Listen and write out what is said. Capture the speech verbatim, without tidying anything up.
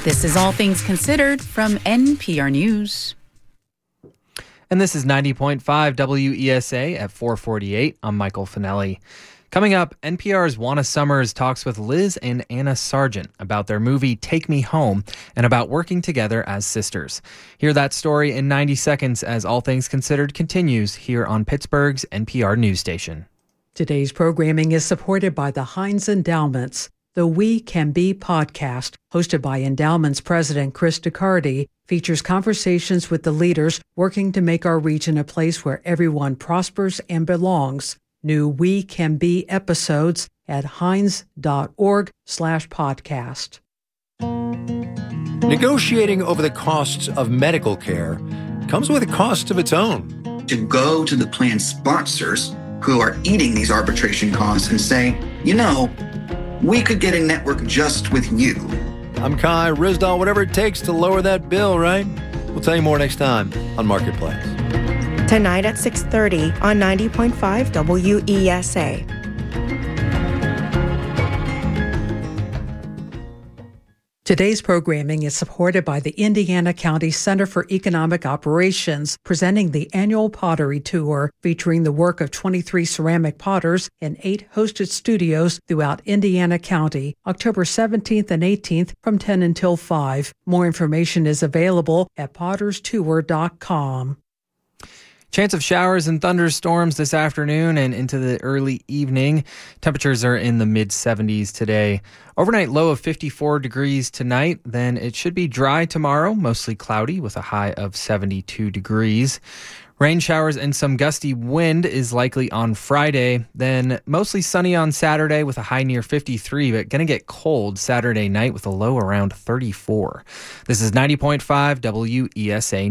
This is All Things Considered from N P R News. And this is ninety point five W E S A at four forty-eight. I'm Michael Finelli. Coming up, N P R's Juana Summers talks with Liz and Anna Sargent about their movie Take Me Home and about working together as sisters. Hear that story in ninety seconds as All Things Considered continues here on Pittsburgh's N P R news station. Today's programming is supported by the Heinz Endowments. The We Can Be podcast, hosted by Endowments President Chris Ducardi, features conversations with the leaders working to make our region a place where everyone prospers and belongs. New We Can Be episodes at heinz.org slash podcast. Negotiating over the costs of medical care comes with a cost of its own. To go to the plan sponsors who are eating these arbitration costs and say, you know, we could get a network just with you. I'm Kai Rizdal. Whatever it takes to lower that bill, right? We'll tell you more next time on Marketplace. Tonight at six thirty on ninety point five W E S A. Today's programming is supported by the Indiana County Center for Economic Operations, presenting the annual Pottery Tour, featuring the work of twenty-three ceramic potters in eight hosted studios throughout Indiana County, October seventeenth and eighteenth from ten until five. More information is available at potters tour dot com. Chance of showers and thunderstorms this afternoon and into the early evening. Temperatures are in the mid seventies today. Overnight low of fifty-four degrees tonight. Then it should be dry tomorrow, mostly cloudy with a high of seventy-two degrees. Rain showers and some gusty wind is likely on Friday. Then mostly sunny on Saturday with a high near fifty-three, but going to get cold Saturday night with a low around thirty-four. This is ninety point five W E S A.